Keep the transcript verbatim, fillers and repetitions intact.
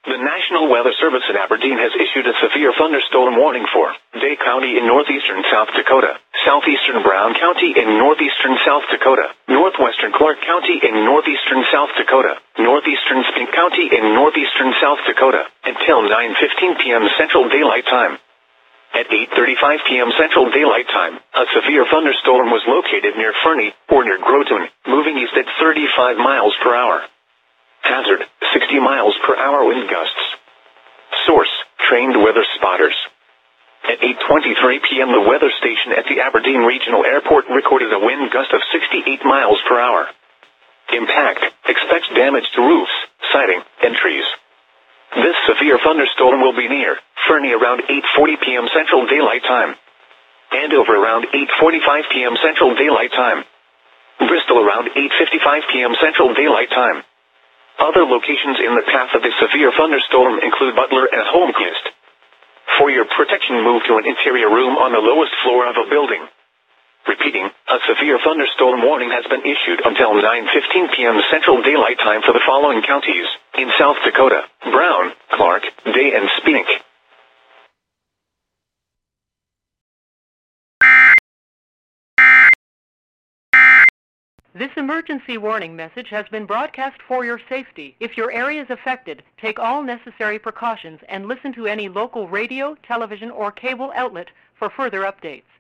The National Weather Service in Aberdeen has issued a severe thunderstorm warning for Day County in northeastern South Dakota, southeastern Brown County in northeastern South Dakota, northwestern Clark County in northeastern South Dakota, northeastern Spink County in northeastern South Dakota, until nine fifteen p m Central Daylight Time. At eight thirty-five p m Central Daylight Time, a severe thunderstorm was located near Fernie, or near Groton, moving east at thirty-five miles per hour. Hazard, sixty miles per hour wind gusts. Source, trained weather spotters. At eight twenty-three p m the weather station at the Aberdeen Regional Airport recorded a wind gust of sixty-eight miles per hour. Impact, expects damage to roofs, siding, and trees. This severe thunderstorm will be near Fernie around eight forty p m Central Daylight Time. Andover around eight forty-five p m Central Daylight Time. Bristol around eight fifty-five p m Central Daylight Time. Other locations in the path of the severe thunderstorm include Butler and Holmquist. For your protection, move to an interior room on the lowest floor of a building. Repeating, a severe thunderstorm warning has been issued until nine fifteen p m Central Daylight Time for the following counties in South Dakota: Brown, Clark, Day, and Spink. This emergency warning message has been broadcast for your safety. If your area is affected, take all necessary precautions and listen to any local radio, television, or cable outlet for further updates.